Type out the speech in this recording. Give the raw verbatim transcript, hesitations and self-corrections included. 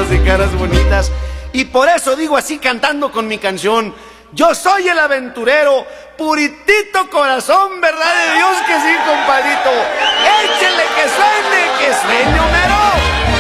bonitos y caras bonitas. Y por eso digo así cantando con mi canción: yo soy el aventurero, puritito corazón, verdad de Dios que sí, compadrito.